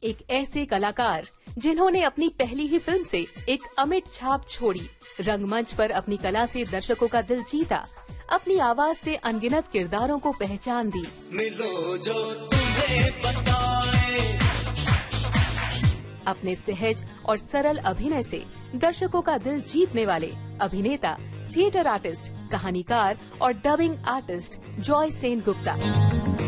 एक ऐसे कलाकार जिन्होंने अपनी पहली ही फिल्म से एक अमिट छाप छोड़ी, रंगमंच पर अपनी कला से दर्शकों का दिल जीता, अपनी आवाज से अनगिनत किरदारों को पहचान दी। मिलो जो तुम्हें बताए। अपने सहज और सरल अभिनय से दर्शकों का दिल जीतने वाले अभिनेता, थिएटर आर्टिस्ट, कहानीकार और dubbing artist Joy Sen Gupta.